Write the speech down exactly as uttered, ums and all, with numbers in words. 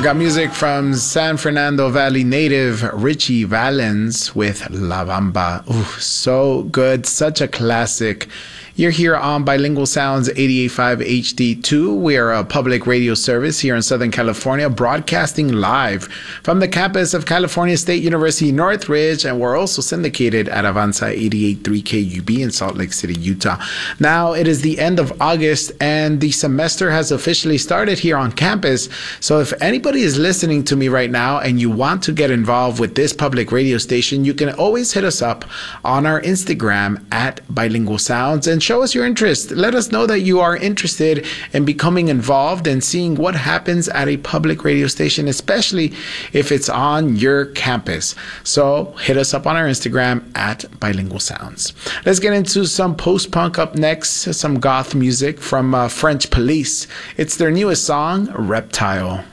We got music from San Fernando Valley native Richie Valens with La Bamba. Ooh, so good. Such a classic. You're here on Bilingual Sounds eighty-eight point five H D two. We are a public radio service here in Southern California, broadcasting live from the campus of California State University Northridge, and we're also syndicated at Avanza eighty-eight point three K U B in Salt Lake City, Utah. Now, it is the end of August, and the semester has officially started here on campus. So if anybody is listening to me right now and you want to get involved with this public radio station, you can always hit us up on our Instagram at Bilingual Sounds and show us your interest. Let us know that you are interested in becoming involved and seeing what happens at a public radio station, especially if it's on your campus. So hit us up on our Instagram at Bilingual Sounds. Let's get into some post-punk up next, some goth music from uh, French Police. It's their newest song, Reptile.